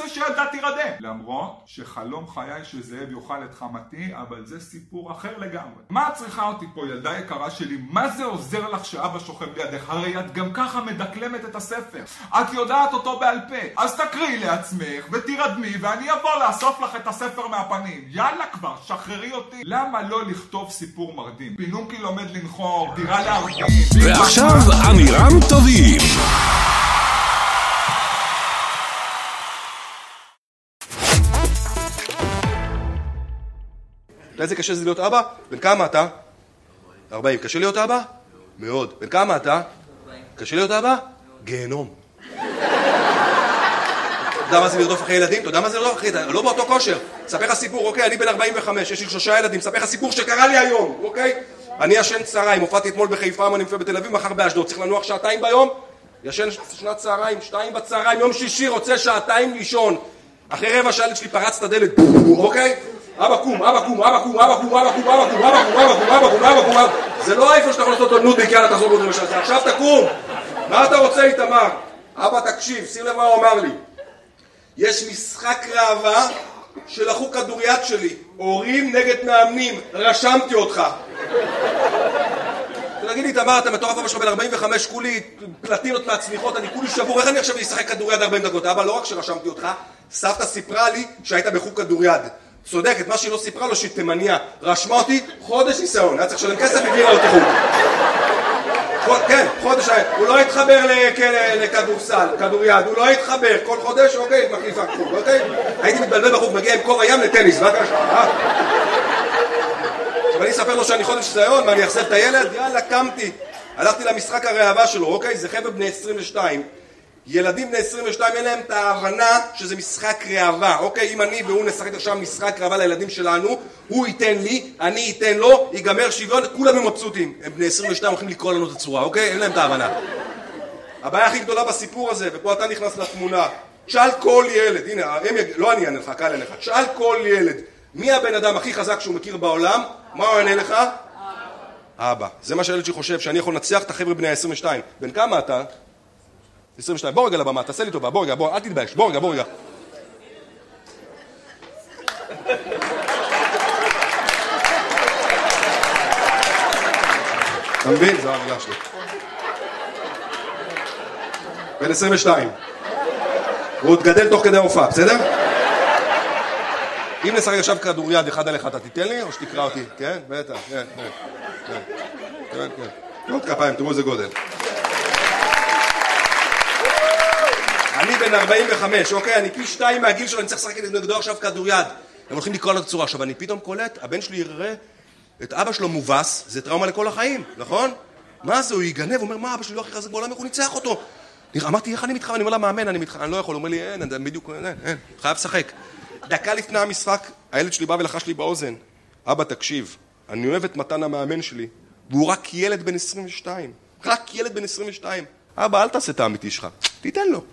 שילדה תירדם. למרות שחלום חיי שזאב יאכל את חמתי, אבל זה סיפור אחר לגמרי. מה את צריכה אותי פה, ילדה יקרה שלי? מה זה עוזר לך שאבא שוכב לידך? הרי את גם ככה מדקלמת את הספר. את יודעת אותו בעל פה. אז תקריאי לעצמך ותירדמי ואני אבוא לאסוף לך את הספר מהפנים. יאללה כבר, שחררי אותי. למה לא לכתוב סיפור מרדים? פינוקי לומד לנחור, דירה להרדים. ועכשיו אמירם טובים. איזה קשה זה להיות אבא? בן כמה אתה? 40. קשה להיות אבא? מאוד. בן כמה אתה? 40. קשה להיות אבא? גיהנום. אתה יודע מה זה לרדוף אחרי ילדים? אתה יודע מה זה לרדוף אחרי ילדים? לא באותו כושר. ספר לך סיפור, אוקיי? אני בן 45, יש לי 3 ילדים. ספר לך סיפור שקרה לי היום, אוקיי? אני ישן צהריים, הופעתי אתמול בחיפה, אני מופיע בתל אביב, מחר באשדוד. צריך לנוח 2 ביום? ישן שנת צהריים, 2 בצהריים, יום שישי רוצה 2 לישון. אחרי רבע שעה שלי פרץ את הדלת, אוקיי? אבא קום, אבא קום, אבא קום, אבא קום, אבא קום, אבא קום, אבא קום, אבא קום, אבא קום, אבא קום, אבא קום. זה לא איפה שאתה יכול לעשות אותו נודניק, יאללה תחזור בו למשל. עכשיו תקום. מה אתה רוצה איתמר? אבא תקשיב, שים לב מה הוא אמר לי. יש משחק ראווה שלחו כדוריד שלי, הורים נגד מאמנים, רשמתי אותך. תגיד לי, תמר, אתה מטורף, אבא שלך בן 45, כולי פלטינות מהצמיחות, אני כולי שבור, איך אני עכשיו אשחק כדוריד 40 דקות? אבא, לא רק שרשמתי אותך, סבתא סיפרה לי שהיית בחוג כדוריד. צודקת, מה שהיא לא סיפרה לו שהיא תימניה. רשמה אותי חודש ניסיון, היה צריך לשלם כסף והגיעה אותי חוג. כן, חודש היה. הוא לא התחבר לכדורסל, כדוריד, הוא לא התחבר. כל חודש, אוקיי, מחליפה חוג, אוקיי? הייתי מתבלבל בחוג, מגיע עם קור הים לטניס, מה קרה? עכשיו אני אספר לו שאני חודש ניסיון, ואני אחזב את הילד, יאללה, קמתי. הלכתי למשחק הראווה שלו, אוקיי? זה חבר'ה בני 22. ילדים בני 22 אין להם את ההבנה שזה משחק ראווה, אוקיי? אם אני והוא נשחק עכשיו משחק ראווה לילדים שלנו, הוא ייתן לי, אני ייתן לו, ייגמר שוויון, כולם הם מבסוטים. הם בני 22 הולכים לקרוא לנו את הצורה, אוקיי? אין להם את ההבנה. הבעיה הכי גדולה בסיפור הזה, ופה אתה נכנס לתמונה, תשאל כל ילד, הנה, לא אני אענה לך, קל אענה לך, תשאל כל ילד, מי הבן אדם הכי חזק שהוא מכיר בעולם? מה הוא יענה לך? אבא. זה מה שהילד שחושב, שאני יכול לנצח את החבר'ה בני 22. בן כמה אתה? 22, בוא רגע לבמה, תעשה לי טובה, בוא רגע, בוא, אל תתבייש, בוא רגע. אתה מבין? זו המילה שלי. בן 22. הוא תגדל תוך כדי ההופעה, בסדר? אם נשחק עכשיו כדוריד 1 על 1, אתה תיתן לי או שתקרא אותי? כן? בטח, כן. עוד כפיים, תראו איזה גודל. אני בן 45, אוקיי? אני פי 2 מהגיל שלו, אני צריך לשחק נגדו עכשיו כדוריד. הם הולכים לקרוא לו את הצורה. עכשיו, אני פתאום קולט, הבן שלי יראה את אבא שלו מובס, זה טראומה לכל החיים, נכון? מה זה? הוא יגנב, הוא אומר, מה, אבא שלי לא הכי חזק בעולם, איך הוא ניצח אותו? אמרתי, איך אני מתחרם? אני אומר לה, מאמן, אני לא יכול. הוא אומר לי, אין, בדיוק, אין, חייב לשחק. דקה לפני המשחק, הילד שלי בא ולחש לי באוזן, אבא, תקשיב, אני אוהב את מתן המאמן שלי, והוא רק ילד בן 22. רק ילד בן 22. אבא, אל תעשה את האמיתי שלך, תיתן לו.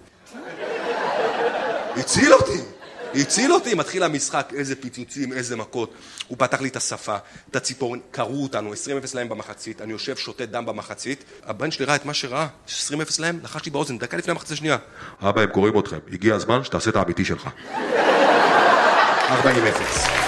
הציל אותי, מתחיל המשחק, איזה פיצוצים, איזה מכות. הוא פתח לי את השפה, את הציפורן, קראו אותנו, 20-0 להם במחצית, אני יושב, שותה דם במחצית, הבן שלי ראה את מה שראה, 20-0 להם, לחש לי באוזן, דקה לפני המחצית השנייה. אבא, הם קוראים אתכם, הגיע הזמן שתעשה את האמיתי שלך. 40-0.